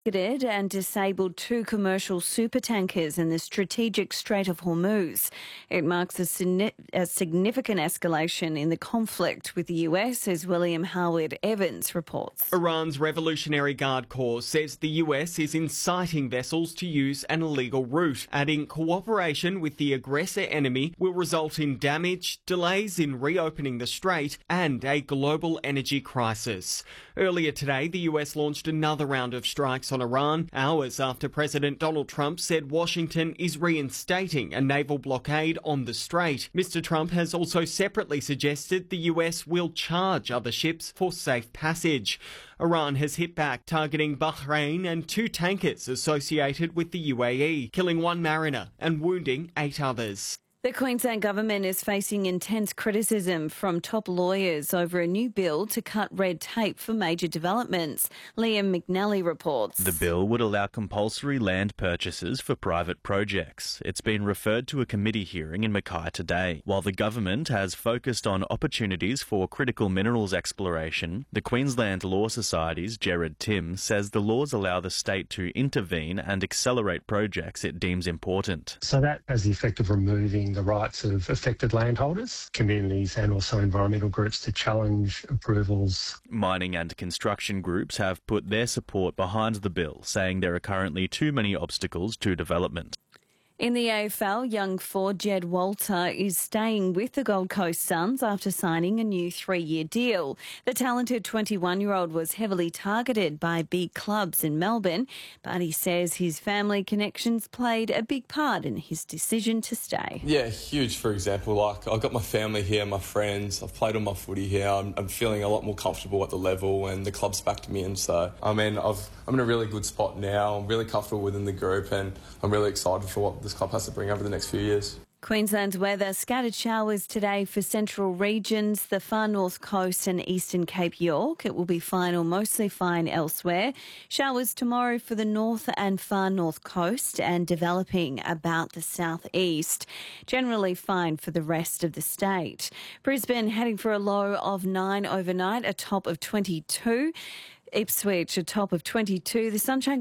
And disabled two commercial supertankers in the strategic Strait of Hormuz. It marks a significant escalation in the conflict with the US, as William Howard Evans reports. Iran's Revolutionary Guard Corps says the US is inciting vessels to use an illegal route, adding cooperation with the aggressor enemy will result in damage, delays in reopening the strait, and a global energy crisis. Earlier today, the US launched another round of strikes on Iran, hours after President Donald Trump said Washington is reinstating a naval blockade on the strait. Mr. Trump has also separately suggested the US will charge other ships for safe passage. Iran has hit back, targeting Bahrain and two tankers associated with the UAE, killing one mariner and wounding 8 others. The Queensland government is facing intense criticism from top lawyers over a new bill to cut red tape for major developments. Liam McNally reports. The bill would allow compulsory land purchases for private projects. It's been referred to a committee hearing in Mackay today. While the government has focused on opportunities for critical minerals exploration, the Queensland Law Society's Gerard Tim says the laws allow the state to intervene and accelerate projects it deems important. So that has the effect of removing the rights of affected landholders, communities and also environmental groups to challenge approvals. Mining and construction groups have put their support behind the bill, saying there are currently too many obstacles to development. In the AFL, young forward Jed Walter is staying with the Gold Coast Suns after signing a new 3-year deal. The talented 21-year-old was heavily targeted by big clubs in Melbourne, but he says his family connections played a big part in his decision to stay. Yeah, huge. For example, I've got my family here, my friends. I've played on my footy here. I'm feeling a lot more comfortable at the level, and the club's backed me in. So, I'm in a really good spot now. I'm really comfortable within the group, and I'm really excited for what this club has to bring over the next few years. Queensland's weather, scattered showers today for central regions, the far north coast and eastern Cape York. It will be fine or mostly fine elsewhere. Showers tomorrow for the north and far north coast and developing about the southeast. Generally fine for the rest of the state. Brisbane heading for a low of 9 overnight, a top of 22. Ipswich a top of 22. The Sunshine